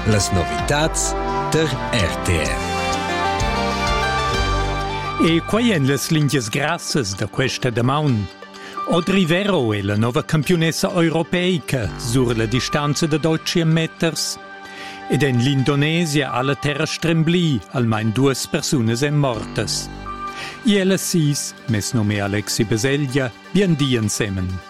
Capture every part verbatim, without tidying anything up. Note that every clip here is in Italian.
Las novitats der R T M. E quai en las lingias grassas da questa damaun. Audrey Vero è la nuova campionessa europeica sur la distanza da dodici meters. Ed in l'Indonesia alla terra strembli almeno due persone sono mortes. E ella sis, mes nome Alexi Baselgia, bien di insieme.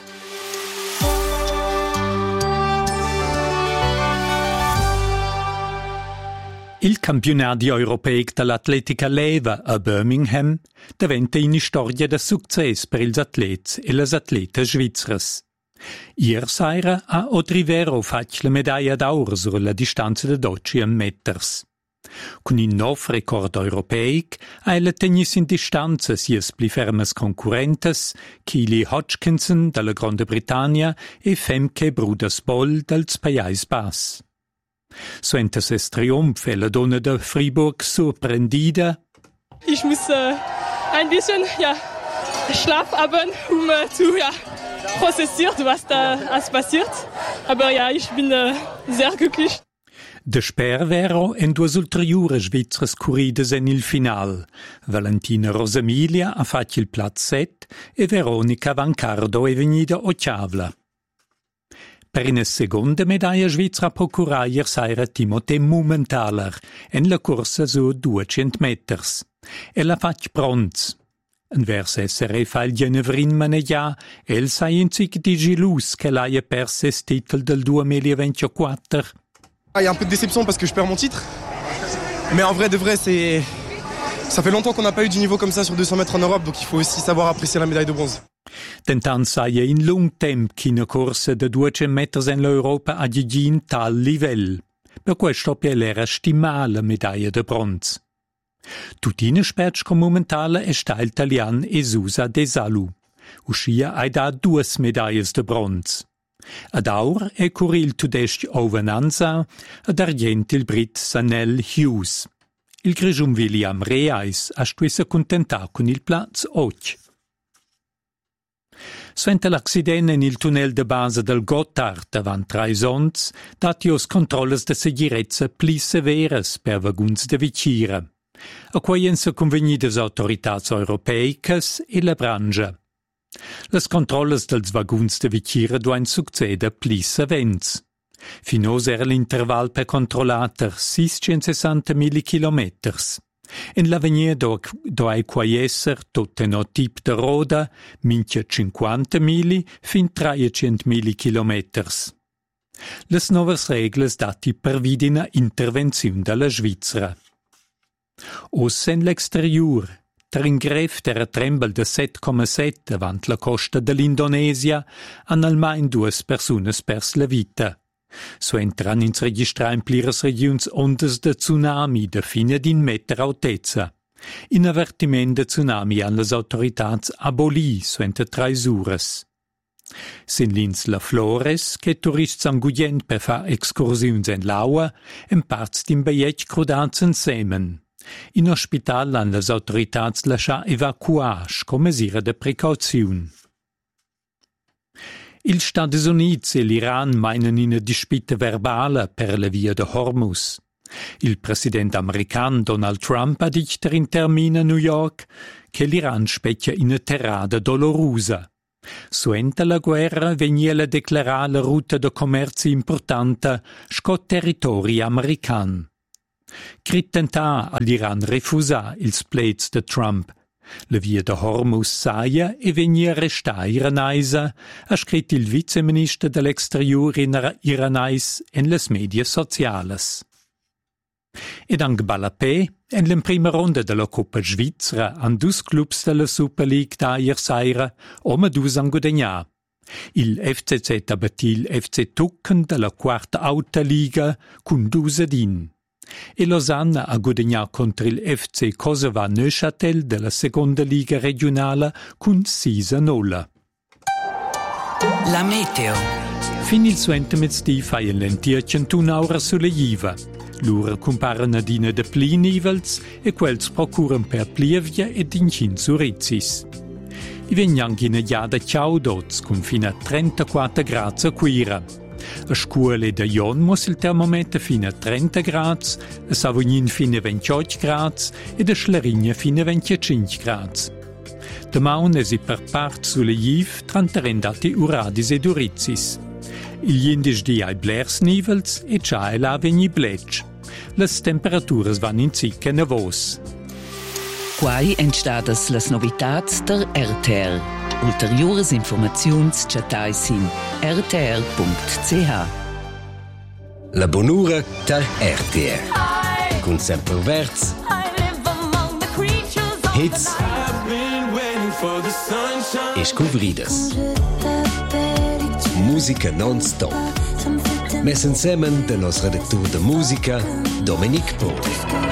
Il campionato europeo dell'atletica leva a Birmingham diventa una storia di successo per gli atleti e le atlete svizzere. Ieri sera ha Audrey Vero fatto la medaglia d'oro sulla distanza di dodici meters. Con un nuovo record europeo ha ella tenuto in distanza sia più ferme concorrenti Keely Hodgkinson della Grande Britannia e Femke Brudersboll del Paesi Bassi. Suente ses Triumph e la donna de Fribourg surprendida. Ich muss äh, ein bisschen ja, Schlaf haben, um äh, zu ja, prozessieren, was da alles passiert. Aber ja, ich bin äh, sehr glücklich. De Spervero en due ulteriori svizzere corrides en il final. Valentina Rosamilia ha fatto il platz set e Veronica Vancardo è venuta ottavla. Per una seconda medaglia svizzera procura ieri sera Timothée Mumenthaler en la corsa su duecento meters. E la fatto pronz. Vers essere fa il Genevrin Maneggia, el sai in cic di gelus che l'ha perso il titolo del duemilaventiquattro. Il y a un peu de déception parce que je perds mon titre. Mais en vrai de vrai, c'est... ça fait longtemps qu'on n'a pas eu du niveau comme ça sur deux cents mètres en Europe, donc il faut aussi savoir apprécier la médaille de bronze. Tentant saia in lung temp ch'ina corsa de duecento meters en l'Europa a gigin tal livell. Per questo per l'era stimà la medaglia de bronze. Tutina sperch com momentale è sta italian Esusa Desalu. Uscia ha da due medaglie de bronze. Ad aur è curì il tudesc Ovananza, ad argent il Brit Sanel Hughes. Il grigium William Reis ha stuissa contentà con il platz och. Suente l'accidente in il tunnel de base del Gotthard davant Traisons, dati os controlles de segirezza pli severes per vaguns de vicira. A quai en se convenidas autoritats europeicas e la brangia. Les controlles dels vaguns de vicira duan succeda pli savents. Finos era l'interval per controllater seiscentasessanta millikilometers. En l'avenir do, do ai quai esser tutte no tip de roda, minchia cinquanta milli fin trecento millikilometers. Les novas regles dati pervidina intervenziun dalla Svizzera. Os en l'exterior, tringref der trembel de sette komma sette avant la costa dell'Indonesia, han almain duas personas pers la vita. So entran ins registrar in pliras regions ondas de tsunami de fine d'in meter altezza. In avertiment de tsunami han las autoritats aboli so ente trais ures. Sin lins la Flores, che turists angudient per fa excursiuns en l'aua, en parts d'in beiet crudats en semen. In ospital han las autoritats lascià evacuar come mesura de precauziun. Il Stati Uniti e l'Iran meinen una dispute verbale per la via de Hormuz. Il presidente americano Donald Trump ha detto in termine a New York che l'Iran specchia una terrada dolorosa. Suente la guerra veniva la declarare la ruta de commercio importante scot territori american. Crittentà all'Iran refusa ils plets de Trump. La via de Hormuz saia e venia restà iranaisa, ha scritto il viceministro dell'exterior iranais en les media sociales. Ed anche Balapé, en la prima ronda della Coppa Svizzera, han dus clubs della Super League da ier saira, ome dus han guadagnà. Il F C Z ha battit il F C Tucken della quarta Alta Liga cun dus adin. E Lausanne ha guadagnato contro il F C Kosova Neuchâtel della seconda liga regionale con sei a nolla. La meteo. Fin il suente mezz'dì faien lentia centun'aura sulle Jiva. Lura comparano adina de pli nivels e quels procuran per plievia ed incin surizis. I vegnan in giada ciaudots con fino a trentaquattro gradi a quira. A scuole da Jon muss il termometer fino a trenta gradi, a Savognin fino a ventotto gradi e a Schlarigna fino a venticinque gradi. Da maun è si per part sulle Jiv trantarendati uradis ed urizis. Il indisch di ai blers nivels e già è la vegni blec. Las temperaturas van in zicca nevos. Quai entstadas las novitats der R T R. Ulteriores informaziuns chatai sin r t r punct c h. La bonura der R T R. Con sempre verts. Hits. E scovridas. Musica non-stop. Mes insemen de nos redactur de musica, Dominic Pohl.